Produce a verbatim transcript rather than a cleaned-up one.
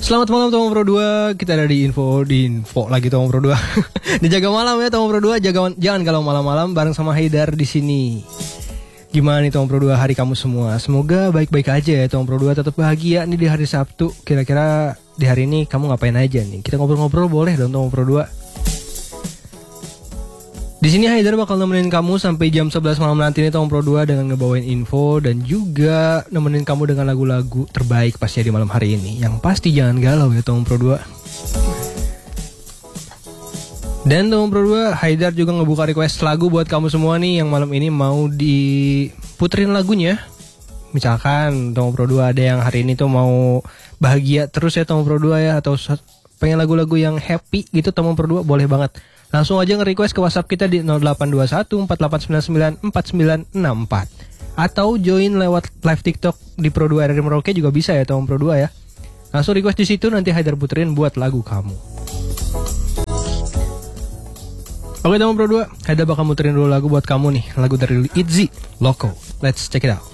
Selamat malam Tomo Pro dua. Kita ada di info di info lagi Tomo Pro dua. Dijaga malam ya Tomo Pro dua. Jaga jangan galau malam-malam bareng sama Haidar di sini. Gimana nih Tomo Pro dua hari kamu semua? Semoga baik-baik aja ya Tomo Pro dua, tetap bahagia nih di hari Sabtu. Kira-kira di hari ini kamu ngapain aja nih? Kita ngobrol-ngobrol boleh dong Tomo Pro dua. Di sini Haidar bakal nemenin kamu sampai jam sebelas malam nanti nih Tomo Pro dua dengan ngebawain info dan juga nemenin kamu dengan lagu-lagu terbaik pastinya di malam hari ini. Yang pasti jangan galau ya Tomo Pro dua. Dan Tomo Pro dua, Haidar juga ngebuka request lagu buat kamu semua nih yang malam ini mau diputerin lagunya. Misalkan Tomo Pro dua ada yang hari ini tuh mau bahagia terus ya Tomo Pro dua ya, atau pengen lagu-lagu yang happy gitu Tomo Pro dua, boleh banget. Langsung aja nge-request ke WhatsApp kita di nol delapan dua satu empat delapan sembilan sembilan empat sembilan enam empat. Atau join lewat live TikTok di Pro dua R R Merauke juga bisa ya Tomo Pro dua ya. Langsung request di situ, nanti Haidar puterin buat lagu kamu. Oke Tomo Pro dua, Haidar bakal muterin dulu lagu buat kamu nih. Lagu dari Itzy, Loco. Let's check it out.